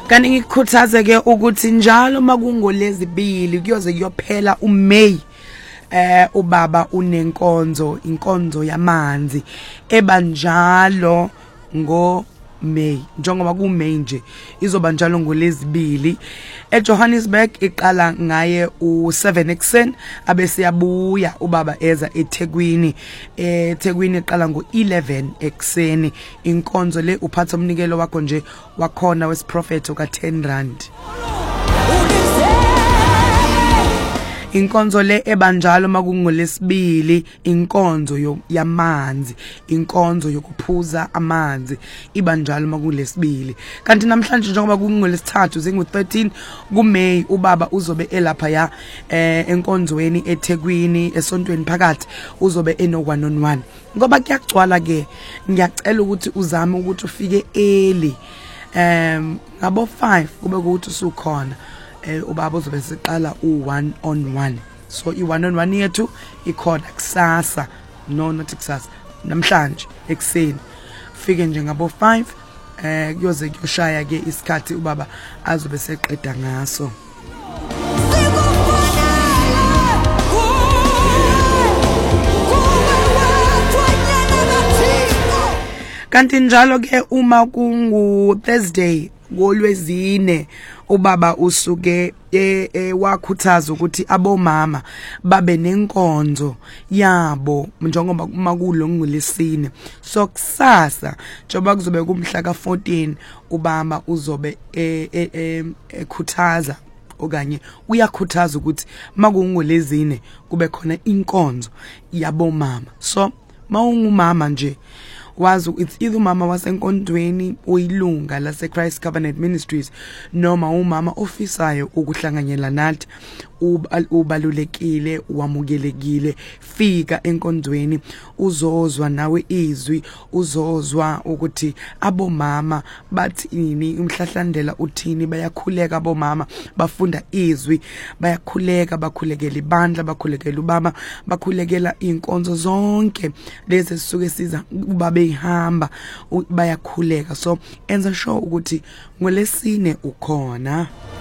Kanti ngikukhuthaze ke ukuthi njalo makungolezibili kuyoze kuyophela uMay ubaba inkonzo yamanzi ebanjalo May njengoba kuMay nje izoba njalo ngolezibili eJohannesburg iqala ngaye u7 ekseni abese yabuya ubaba eza eThekwini iqala ngo11 ekseni inkonzo le uphatha umnikelo wakho nje wakhona wesiprofeto ka10 inkonzo le ebanjalo makungolesibili inkonzo yamanzi inkonzo yokuphuza amanzi ibanjalo makulesibili kanti namhlanje njengoba kungolesithathu zingu13 kuMay ubaba uzobe elapha ya enkonzweni eThekwini esontweni phakathi uzobe eno1-on-1 ngoba kuyagcwala ke ngiyacela ukuthi uzame ukuthi ufike early ngabo 5 kube ukuthi usukhona ubaba uzobe siqala u1-on-1 so i1-on-1 yethu ikhona kusasa not kusasa namhlanje ekseni fike nje ngabo 5 kuyoze kuyoshaya ke isikhathi ubaba azobe seqeda ngaso kanti njalo ke uma kungu Thursday ngoLwezine ubaba usuke wakhuthaza ukuthi abomama babe nenkonzo yabo njengoba makulo ngolesine so kusasa njengoba kuzobe kumhla ka14 ubaba uzobe ekhuthaza okanye uyakhuthaza ukuthi makungolezine kube khona inkonzo yabomama so mawungumama nje wazi it's either umama wasenkondweni oyilunga lase Christ Covenant Ministries noma umama ofisayo ukuhlanganyela nathi ubalulekile wamukelekile fika enkondweni uzozwa nawe izwi uzozwa ukuthi abomama bathini umhlahlandela uthini bayakhuleka abomama bafunda izwi bayakhuleka bakhulekela ibandla bakhulekela ubaba bakhulekela inkonzo zonke lezi sisuke siza ubabe ihamba bayakhuleka so enza sure ukuthi ngolesine ukhona